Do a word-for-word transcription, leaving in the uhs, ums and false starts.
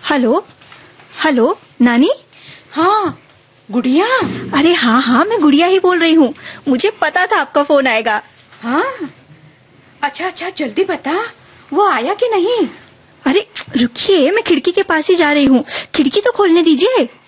Hello hello नानी। हाँ गुड़िया। अरे हाँ हाँ मैं गुड़िया ही बोल रही हूँ, मुझे पता था आपका फोन आएगा। हाँ अच्छा अच्छा जल्दी बता, वो आया कि नहीं? अरे रुकिए, मैं खिड़की के पास ही जा रही हूँ, खिड़की तो खोलने दीजिए।